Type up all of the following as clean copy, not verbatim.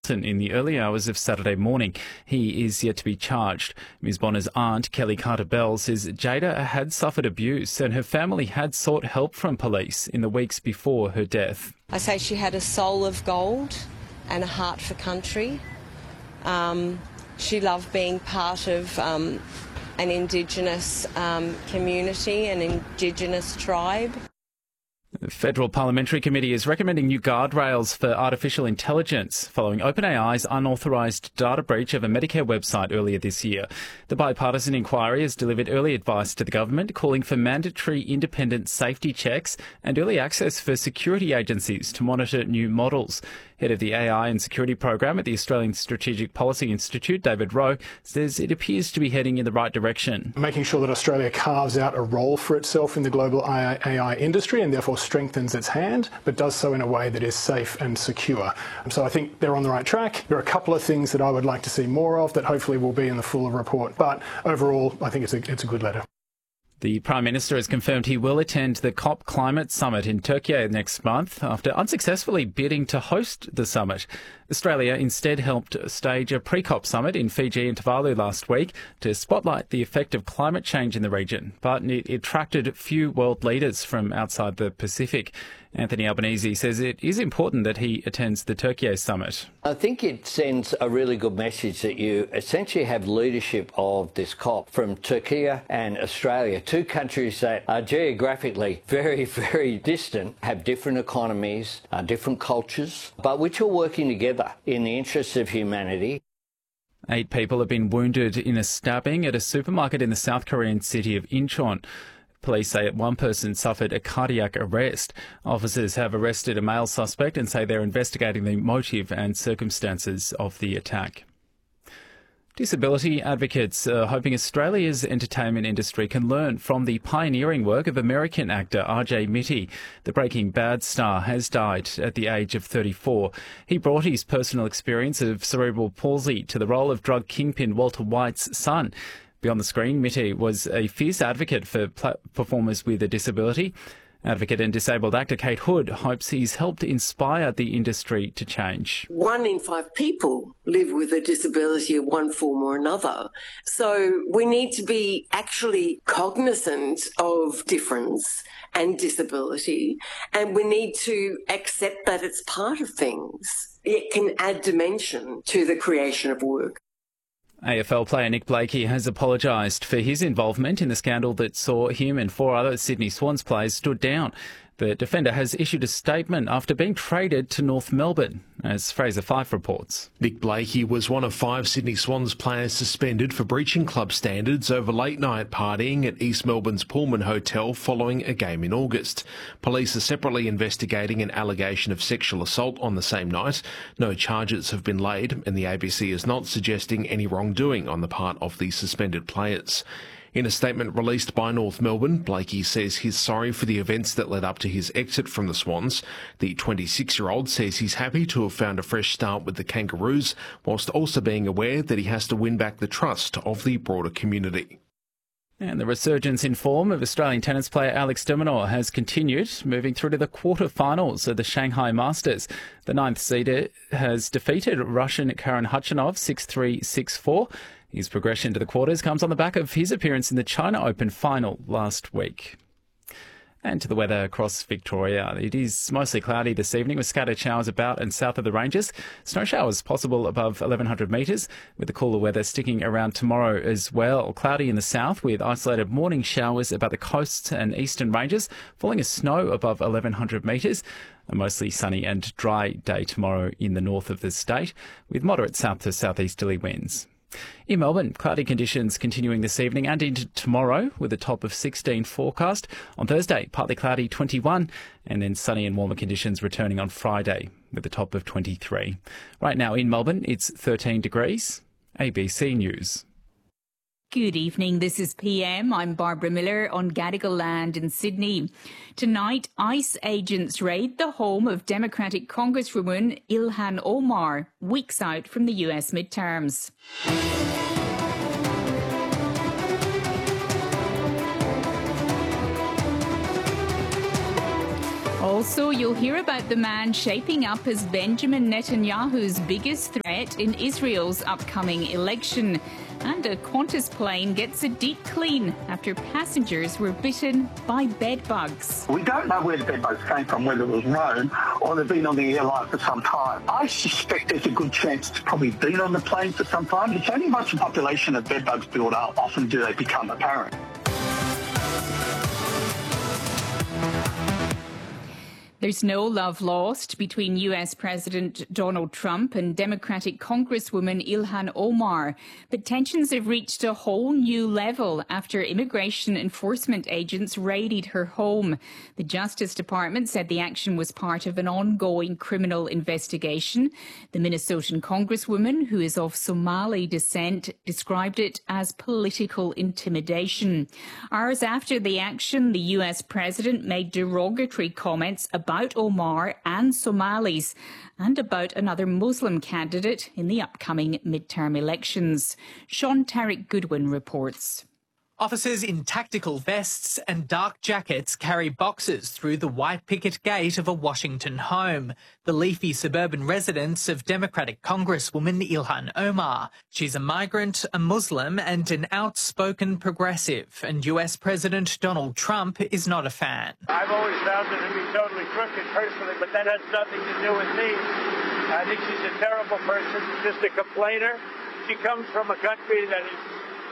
Hamilton in the early hours of Saturday morning. He is yet to be charged. Ms Bonner's aunt, Kelly Carter-Bell, says Jada had suffered abuse and her family had sought help from police in the weeks before her death. I say she had a soul of gold and a heart for country. She loved being part of an Indigenous community, an Indigenous tribe. The Federal Parliamentary Committee is recommending new guardrails for artificial intelligence following OpenAI's unauthorised data breach of a Medicare website earlier this year. The bipartisan inquiry has delivered early advice to the government, calling for mandatory independent safety checks and early access for security agencies to monitor new models. Head of the AI and Security Program at the Australian Strategic Policy Institute, David Rowe, says it appears to be heading in the right direction. Making sure that Australia carves out a role for itself in the global AI industry and therefore strengthens its hand, but does so in a way that is safe and secure. So I think they're on the right track. There are a couple of things that I would like to see more of that hopefully will be in the fuller report. But overall, I think it's a good letter. The Prime Minister has confirmed he will attend the COP Climate Summit in Turkey next month after unsuccessfully bidding to host the summit. Australia instead helped stage a pre-COP summit in Fiji and Tuvalu last week to spotlight the effect of climate change in the region, but it attracted few world leaders from outside the Pacific. Anthony Albanese says it is important that he attends the Turkey Summit. I think it sends a really good message that you essentially have leadership of this COP from Turkey and Australia, two countries that are geographically very, very distant, have different economies, different cultures, but which are working together in the interests of humanity. 8 people have been wounded in a stabbing at a supermarket in the South Korean city of Incheon. Police say one person suffered a cardiac arrest. Officers have arrested a male suspect and say they're investigating the motive and circumstances of the attack. Disability advocates are hoping Australia's entertainment industry can learn from the pioneering work of American actor R.J. Mitte. The Breaking Bad star has died at the age of 34. He brought his personal experience of cerebral palsy to the role of drug kingpin Walter White's son. Beyond the screen, Mitte was a fierce advocate for performers with a disability. Advocate and disabled actor Kate Hood hopes he's helped inspire the industry to change. 1 in 5 people live with a disability of one form or another. So we need to be actually cognizant of difference and disability, and we need to accept that it's part of things. It can add dimension to the creation of work. AFL player Nick Blakey has apologised for his involvement in the scandal that saw him and 4 other Sydney Swans players stood down. The defender has issued a statement after being traded to North Melbourne, as Fraser Fyfe reports. Nick Blakey was one of 5 Sydney Swans players suspended for breaching club standards over late-night partying at East Melbourne's Pullman Hotel following a game in August. Police are separately investigating an allegation of sexual assault on the same night. No charges have been laid, and the ABC is not suggesting any wrongdoing on the part of the suspended players. In a statement released by North Melbourne, Blakey says he's sorry for the events that led up to his exit from the Swans. The 26-year-old says he's happy to have found a fresh start with the Kangaroos, whilst also being aware that he has to win back the trust of the broader community. And the resurgence in form of Australian tennis player Alex de Minaur has continued, moving through to the quarter-finals of the Shanghai Masters. The 9th seeder has defeated Russian Karen Khachanov 6-3, 6-4. His progression to the quarters comes on the back of his appearance in the China Open final last week. And to the weather across Victoria. It is mostly cloudy this evening with scattered showers about and south of the ranges. Snow showers possible above 1,100 metres, with the cooler weather sticking around tomorrow as well. Cloudy in the south with isolated morning showers about the coasts and eastern ranges, falling as snow above 1,100 metres. A mostly sunny and dry day tomorrow in the north of the state, with moderate south to southeasterly winds. In Melbourne, cloudy conditions continuing this evening and into tomorrow with a top of 16 forecast. On Thursday, partly cloudy 21 and then sunny and warmer conditions returning on Friday with a top of 23. Right now in Melbourne, it's 13 degrees. ABC News. Good evening, this is PM. I'm Barbara Miller on Gadigal land in Sydney. Tonight, ICE agents raid the home of Democratic Congresswoman Ilhan Omar, weeks out from the US midterms. Also, you'll hear about the man shaping up as Benjamin Netanyahu's biggest threat in Israel's upcoming election. And a Qantas plane gets a deep clean after passengers were bitten by bed bugs. We don't know where the bed bugs came from, whether it was known or they've been on the airline for some time. I suspect there's a good chance it's probably been on the plane for some time. It's only once the population of bed bugs build up, often do they become apparent. There's no love lost between US President Donald Trump and Democratic Congresswoman Ilhan Omar, but tensions have reached a whole new level after immigration enforcement agents raided her home. The Justice Department said the action was part of an ongoing criminal investigation. The Minnesotan Congresswoman, who is of Somali descent, described it as political intimidation. Hours after the action, the US President made derogatory comments about Omar and Somalis and about another Muslim candidate in the upcoming midterm elections. Sean Tarek Goodwin reports. Officers in tactical vests and dark jackets carry boxes through the white picket gate of a Washington home, the leafy suburban residence of Democratic Congresswoman Ilhan Omar. She's a migrant, a Muslim and an outspoken progressive, and US President Donald Trump is not a fan. I've always found her to be totally crooked personally, but that has nothing to do with me. I think she's a terrible person, just a complainer. She comes from a country that is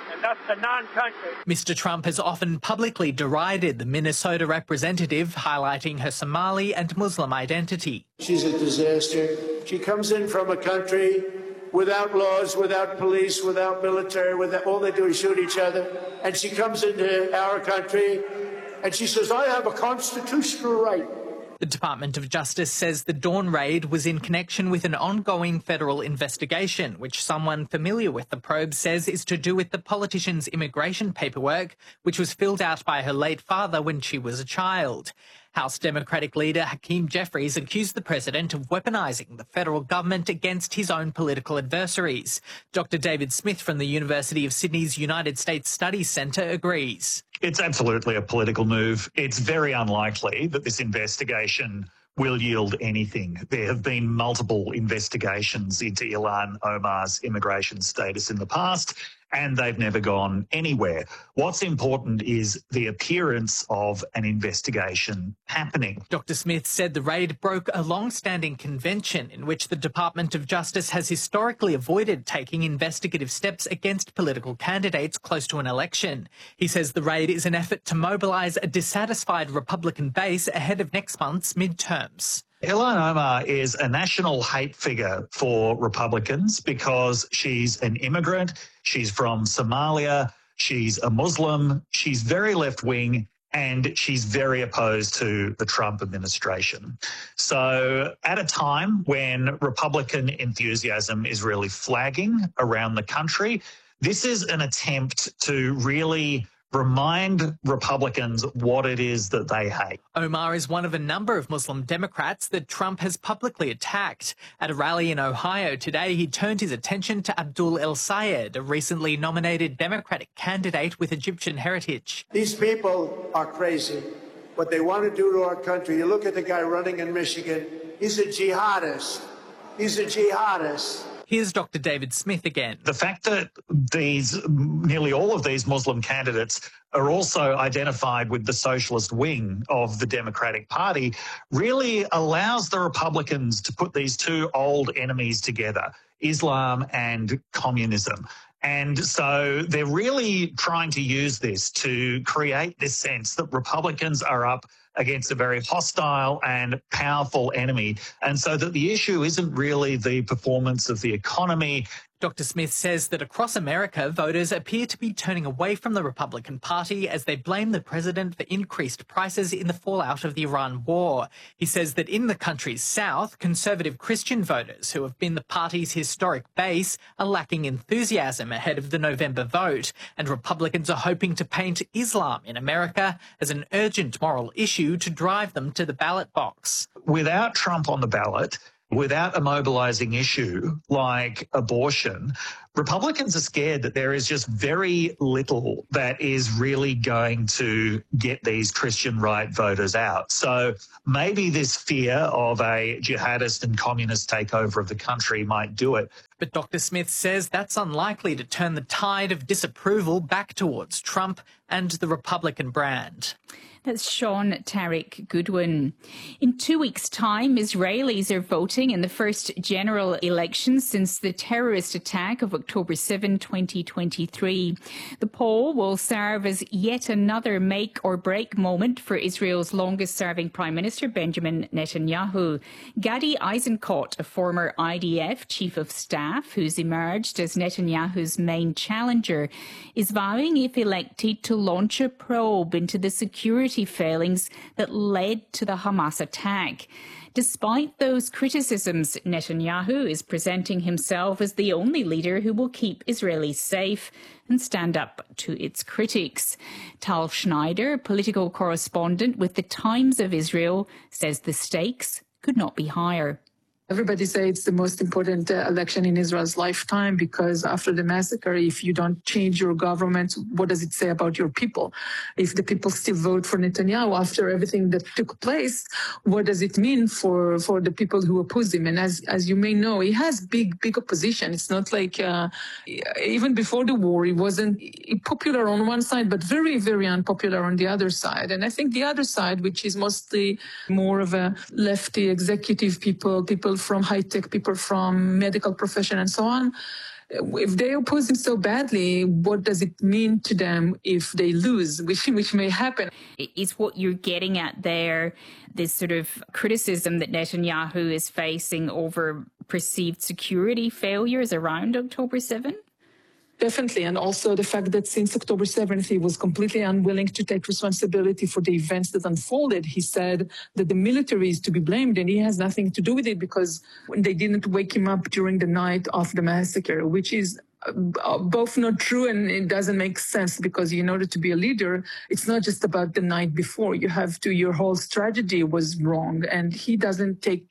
a non-country. Mr. Trump has often publicly derided the Minnesota representative, highlighting her Somali and Muslim identity. She's a disaster. She comes in from a country without laws, without police, without military, all they do is shoot each other. And she comes into our country and she says, I have a constitutional right. The Department of Justice says the Dawn raid was in connection with an ongoing federal investigation, which someone familiar with the probe says is to do with the politician's immigration paperwork, which was filled out by her late father when she was a child. House Democratic leader Hakeem Jeffries accused the president of weaponising the federal government against his own political adversaries. Dr. David Smith from the University of Sydney's United States Studies Centre agrees. It's absolutely a political move. It's very unlikely that this investigation will yield anything. There have been multiple investigations into Ilhan Omar's immigration status in the past, and they've never gone anywhere. What's important is the appearance of an investigation happening. Dr. Smith said the raid broke a long-standing convention in which the Department of Justice has historically avoided taking investigative steps against political candidates close to an election. He says the raid is an effort to mobilise a dissatisfied Republican base ahead of next month's midterms. Ilhan Omar is a national hate figure for Republicans because she's an immigrant, she's from Somalia, she's a Muslim, she's very left-wing, and she's very opposed to the Trump administration. So at a time when Republican enthusiasm is really flagging around the country, this is an attempt to really remind Republicans what it is that they hate. Omar is one of a number of Muslim Democrats that Trump has publicly attacked. At a rally in Ohio today, he turned his attention to Abdul El Sayed, a recently nominated Democratic candidate with Egyptian heritage. These people are crazy. What they want to do to our country, you look at the guy running in Michigan, he's a jihadist. He's a jihadist. Here's Dr. David Smith again. The fact that nearly all of these Muslim candidates are also identified with the socialist wing of the Democratic Party really allows the Republicans to put these two old enemies together, Islam and communism. And so they're really trying to use this to create this sense that Republicans are up against a very hostile and powerful enemy, and so that the issue isn't really the performance of the economy. Dr. Smith says that across America, voters appear to be turning away from the Republican Party as they blame the president for increased prices in the fallout of the Iran war. He says that in the country's south, conservative Christian voters, who have been the party's historic base, are lacking enthusiasm ahead of the November vote, and Republicans are hoping to paint Islam in America as an urgent moral issue to drive them to the ballot box. Without Trump on the ballot, without a mobilizing issue like abortion, Republicans are scared that there is just very little that is really going to get these Christian right voters out. So maybe this fear of a jihadist and communist takeover of the country might do it. But Dr. Smith says that's unlikely to turn the tide of disapproval back towards Trump and the Republican brand. That's Sean Tariq Goodwin. In 2 weeks' time, Israelis are voting in the first general election since the terrorist attack of October 7, 2023. The poll will serve as yet another make-or-break moment for Israel's longest-serving Prime Minister, Benjamin Netanyahu. Gadi Eisenkot, a former IDF chief of staff who's emerged as Netanyahu's main challenger, is vowing, if elected, to launch a probe into the security failings that led to the Hamas attack. Despite those criticisms, Netanyahu is presenting himself as the only leader who will keep Israelis safe and stand up to its critics. Tal Schneider, political correspondent with the Times of Israel, says the stakes could not be higher. Everybody say it's the most important election in Israel's lifetime because after the massacre, if you don't change your government, what does it say about your people? If the people still vote for Netanyahu after everything that took place, what does it mean for the people who oppose him? And as you may know, he has big opposition. It's not like even before the war, he wasn't popular on one side, but very, very unpopular on the other side. And I think the other side, which is mostly more of a lefty executive people from high-tech, people from medical profession and so on, if they oppose him so badly, what does it mean to them if they lose, which may happen? Is what you're getting at there, this sort of criticism that Netanyahu is facing over perceived security failures around October 7? Definitely. And also the fact that since October 7th, he was completely unwilling to take responsibility for the events that unfolded. He said that the military is to be blamed and he has nothing to do with it because they didn't wake him up during the night of the massacre, which is both not true and it doesn't make sense because in order to be a leader, it's not just about the night before. You have to, your whole strategy was wrong and he doesn't take,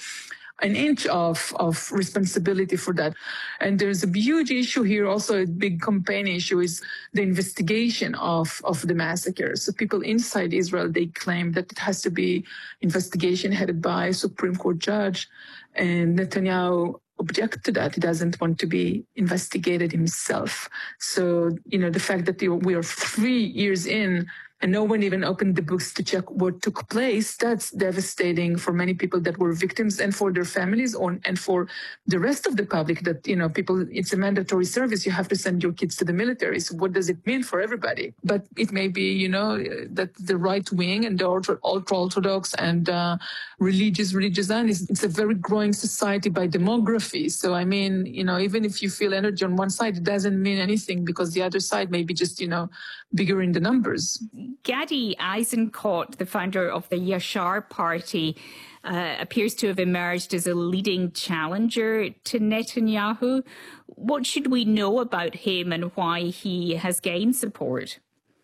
an inch of responsibility for that. And there's a huge issue here, also a big campaign issue, is the investigation of the massacre. So people inside Israel, they claim that it has to be investigation headed by a Supreme Court judge. And Netanyahu object to that. He doesn't want to be investigated himself. So, the fact that we are 3 years in and no one even opened the books to check what took place, that's devastating for many people that were victims and for their families and for the rest of the public that, people, it's a mandatory service. You have to send your kids to the military. So what does it mean for everybody? But it may be, that the right wing and the ultra-Orthodox and religious Zionists, it's a very growing society by demography. So, even if you feel energy on one side, it doesn't mean anything because the other side may be just, bigger in the numbers. Gadi Eisenkot, the founder of the Yashar Party, appears to have emerged as a leading challenger to Netanyahu. What should we know about him and why he has gained support?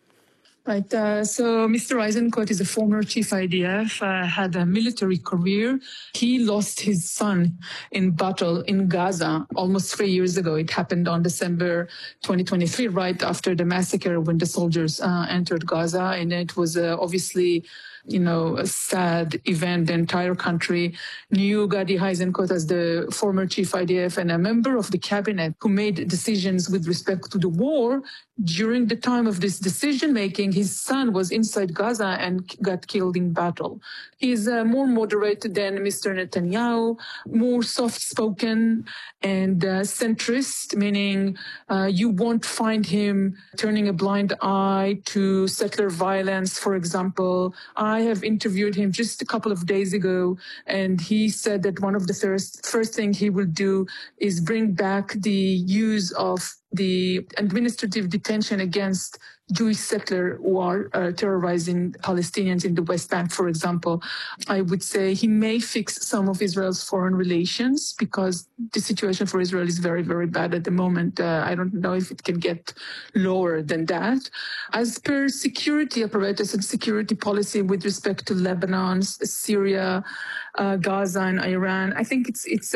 Right. So Mr. Eisenkot is a former chief IDF, had a military career. He lost his son in battle in Gaza almost 3 years ago. It happened on December 2023, right after the massacre when the soldiers entered Gaza. And it was obviously a sad event. The entire country knew Gadi Eisenkot as the former chief IDF and a member of the cabinet who made decisions with respect to the war. During the time of this decision-making, his son was inside Gaza and got killed in battle. He's more moderate than Mr. Netanyahu, more soft-spoken and centrist, meaning you won't find him turning a blind eye to settler violence, for example. I have interviewed him just a couple of days ago, and he said that one of the first thing he will do is bring back the use of the administrative detention against Jewish settlers who are terrorizing Palestinians in the West Bank, for example. I would say he may fix some of Israel's foreign relations because the situation for Israel is very, very bad at the moment. I don't know if it can get lower than that. As per security apparatus and security policy with respect to Lebanon, Syria, Gaza and Iran, I think it's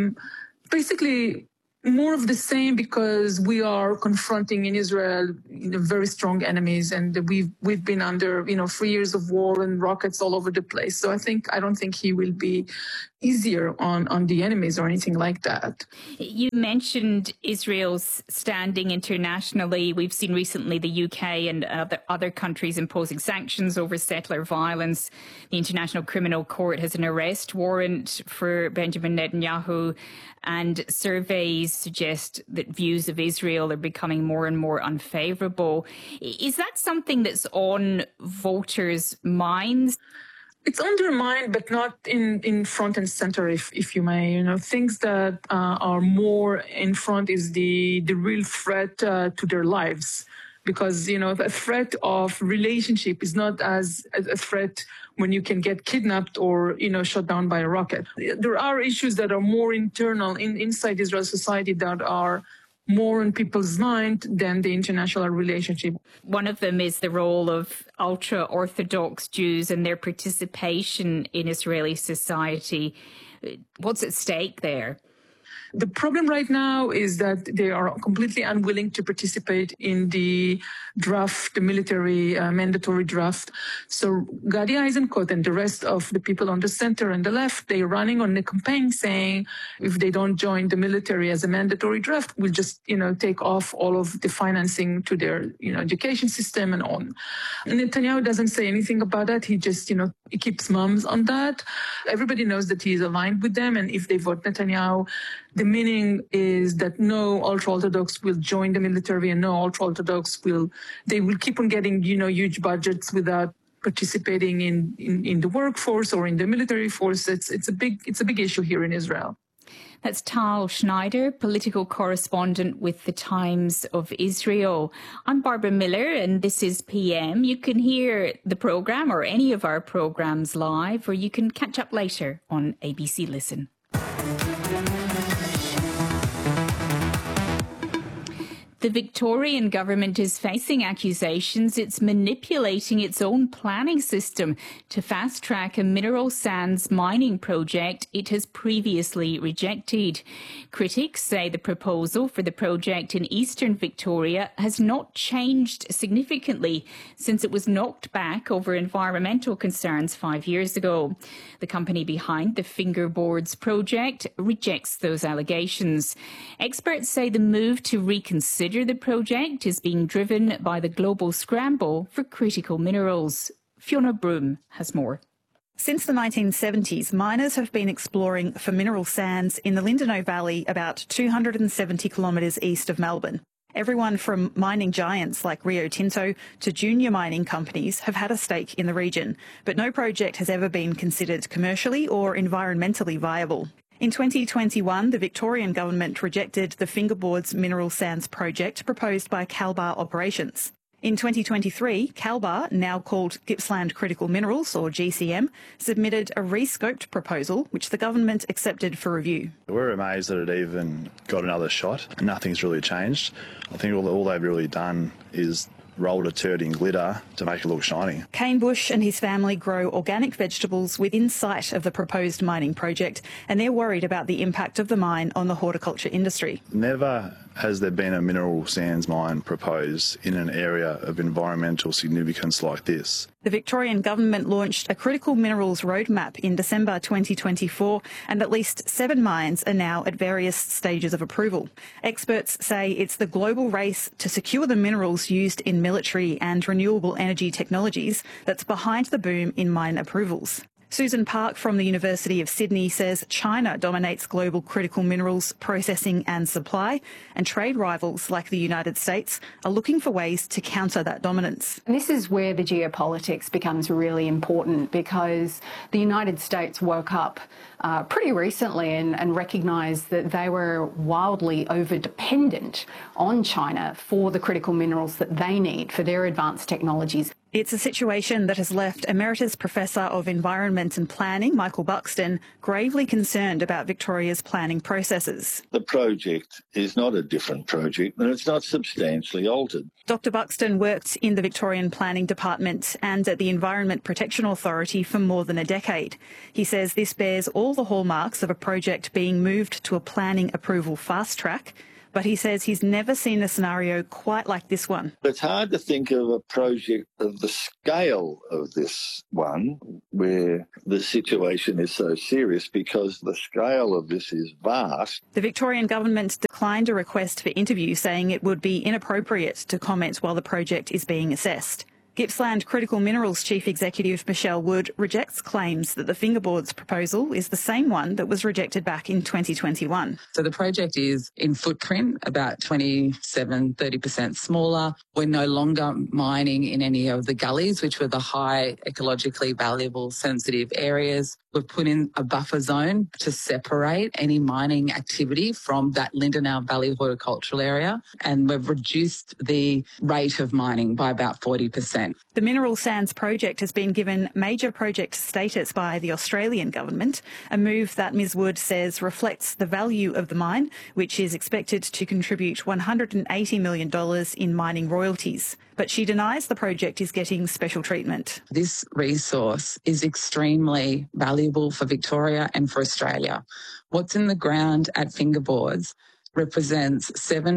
basically more of the same because we are confronting in Israel very strong enemies, and we've been under 3 years of war and rockets all over the place. So I don't think he will be easier on the enemies or anything like that. You mentioned Israel's standing internationally. We've seen recently the UK and other countries imposing sanctions over settler violence. The International Criminal Court has an arrest warrant for Benjamin Netanyahu, and surveys suggest that views of Israel are becoming more and more unfavourable. Is that something that's on voters' minds? It's on their mind, but not in front and center, if you may. Things that are more in front is the real threat to their lives. Because, the threat of relationship is not as a threat when you can get kidnapped or, shot down by a rocket. There are issues that are more internal inside Israel society that are more on people's mind than the international relationship. One of them is the role of ultra-Orthodox Jews and their participation in Israeli society. What's at stake there? The problem right now is that they are completely unwilling to participate in the draft, the military mandatory draft. So Gadi Eisenkot and the rest of the people on the center and the left, they're running on the campaign saying if they don't join the military as a mandatory draft, we'll just, take off all of the financing to their, education system and on. And Netanyahu doesn't say anything about that. He just, he keeps mum on that. Everybody knows that he's aligned with them. And if they vote Netanyahu, the meaning is that no ultra-Orthodox will join the military and no ultra-Orthodox will keep on getting, huge budgets without participating in the workforce or in the military force. It's a big issue here in Israel. That's Tal Schneider, political correspondent with the Times of Israel. I'm Barbara Miller and this is PM. You can hear the programme or any of our programmes live, or you can catch up later on ABC Listen. The Victorian government is facing accusations it's manipulating its own planning system to fast-track a mineral sands mining project it has previously rejected. Critics say the proposal for the project in eastern Victoria has not changed significantly since it was knocked back over environmental concerns 5 years ago. The company behind the Fingerboards project rejects those allegations. Experts say the move to reconsider the project is being driven by the global scramble for critical minerals. Fiona Broom has more. Since the 1970s, miners have been exploring for mineral sands in the Lindenow Valley about 270 kilometres east of Melbourne. Everyone from mining giants like Rio Tinto to junior mining companies have had a stake in the region, but no project has ever been considered commercially or environmentally viable. In 2021, the Victorian government rejected the Fingerboards mineral sands project proposed by Kalbar Operations. In 2023, Kalbar, now called Gippsland Critical Minerals, or GCM, submitted a rescoped proposal which the government accepted for review. We're amazed that it even got another shot. Nothing's really changed. I think all they've really done is rolled a turd in glitter to make it look shiny. Kane Bush and his family grow organic vegetables within sight of the proposed mining project, and they're worried about the impact of the mine on the horticulture industry. Never has there been a mineral sands mine proposed in an area of environmental significance like this. The Victorian government launched a critical minerals roadmap in December 2024, and at least 7 mines are now at various stages of approval. Experts say it's the global race to secure the minerals used in military and renewable energy technologies that's behind the boom in mine approvals. Susan Park from the University of Sydney says China dominates global critical minerals processing and supply, and trade rivals like the United States are looking for ways to counter that dominance. And this is where the geopolitics becomes really important, because the United States woke up pretty recently and recognised that they were wildly over-dependent on China for the critical minerals that they need for their advanced technologies. It's a situation that has left Emeritus Professor of Environment and Planning, Michael Buxton, gravely concerned about Victoria's planning processes. The project is not a different project, and it's not substantially altered. Dr Buxton worked in the Victorian Planning Department and at the Environment Protection Authority for more than a decade. He says this bears all the hallmarks of a project being moved to a planning approval fast track, but he says he's never seen a scenario quite like this one. It's hard to think of a project of the scale of this one where the situation is so serious, because the scale of this is vast. The Victorian government declined a request for interview, saying it would be inappropriate to comment while the project is being assessed. Gippsland Critical Minerals Chief Executive Michelle Wood rejects claims that the fingerboards proposal is the same one that was rejected back in 2021. So the project is in footprint about 30% smaller. We're no longer mining in any of the gullies, which were the high ecologically valuable sensitive areas. We've put in a buffer zone to separate any mining activity from that Lindenau Valley horticultural area, and we've reduced the rate of mining by about 40%. The Mineral Sands project has been given major project status by the Australian government, a move that Ms Wood says reflects the value of the mine, which is expected to contribute $180 million in mining royalties. But she denies the project is getting special treatment. This resource is extremely valuable for Victoria and for Australia. What's in the ground at Fingerboards represents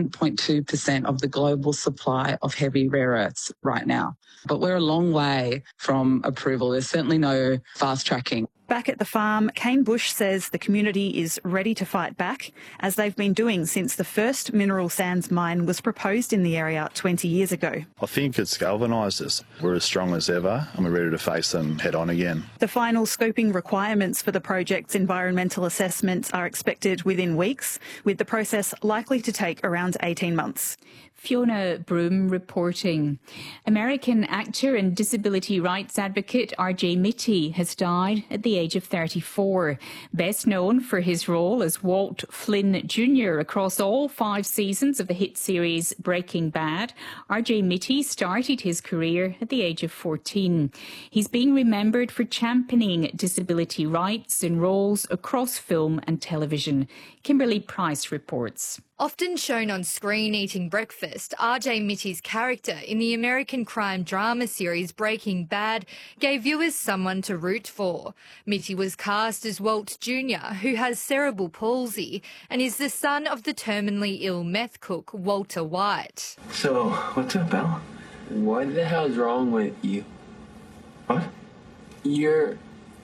7.2% of the global supply of heavy rare earths right now. But we're a long way from approval. There's certainly no fast tracking. Back at the farm, Kane Bush says the community is ready to fight back, as they've been doing since the first mineral sands mine was proposed in the area 20 years ago. I think it's galvanised us. We're as strong as ever, and we're ready to face them head on again. The final scoping requirements for the project's environmental assessment are expected within weeks, with the process likely to take around 18 months. Fiona Broom reporting. American actor and disability rights advocate R.J. Mitty has died at the age of 34. Best known for his role as Walt Flynn Jr. across all 5 seasons of the hit series Breaking Bad, R.J. Mitty started his career at the age of 14. He's being remembered for championing disability rights in roles across film and television. Kimberly Price reports. Often shown on screen eating breakfast, R.J. Mitty's character in the American crime drama series Breaking Bad gave viewers someone to root for. Mitty was cast as Walt Jr., who has cerebral palsy and is the son of the terminally ill meth cook Walter White. So, what's up, Al? What the hell's wrong with you? What? You're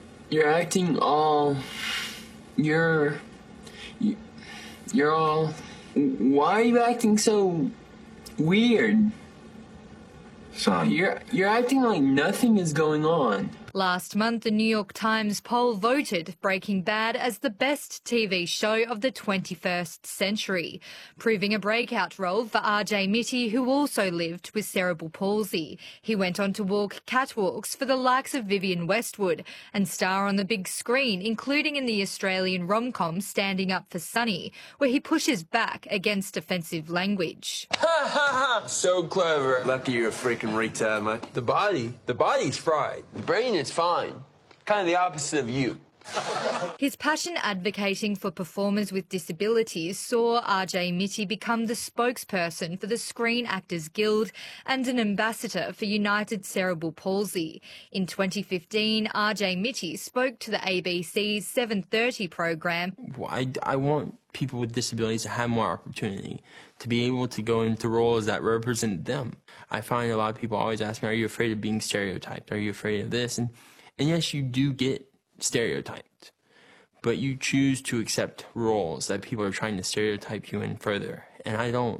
acting all... You're all... Why are you acting so weird? Son. You're acting like nothing is going on. Last month, the New York Times poll voted Breaking Bad as the best TV show of the 21st century, proving a breakout role for R.J. Mitty, who also lived with cerebral palsy. He went on to walk catwalks for the likes of Vivienne Westwood and star on the big screen, including in the Australian rom-com Standing Up for Sunny, where he pushes back against offensive language. Ha ha ha! So clever. Lucky you're a freaking retard, mate. The body's fried. The brain is fine. Kind of the opposite of you. His passion advocating for performers with disabilities saw R.J. Mitty become the spokesperson for the Screen Actors Guild and an ambassador for United Cerebral Palsy. In 2015, R.J. Mitty spoke to the ABC's 7:30 program. I want people with disabilities to have more opportunity, to be able to go into roles that represent them. I find a lot of people always ask me, are you afraid of being stereotyped? Are you afraid of this? And yes, you do get stereotyped, but you choose to accept roles that people are trying to stereotype you in further. And I don't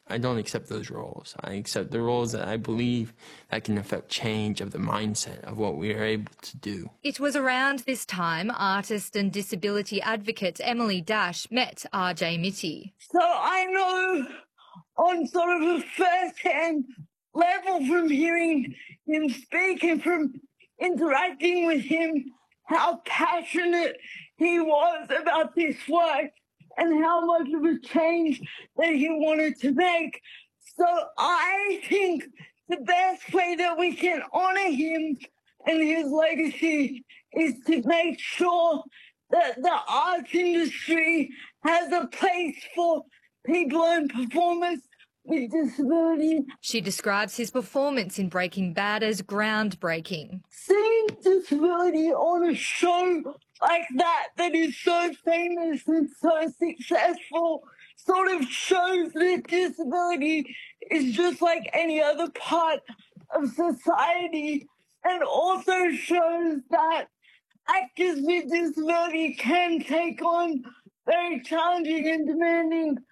I don't accept those roles. I accept the roles that I believe that can affect change of the mindset of what we are able to do. It was around this time artist and disability advocate Emily Dash met RJ Mitty. So I know on sort of a first-hand level from hearing him speak and from interacting with him how passionate he was about this work and how much of a change that he wanted to make. So I think the best way that we can honour him and his legacy is to make sure that the arts industry has a place for people and performers with disability. She describes his performance in Breaking Bad as groundbreaking. Seeing disability on a show like that is so famous and so successful sort of shows that disability is just like any other part of society, and also shows that actors with disability can take on very challenging and demanding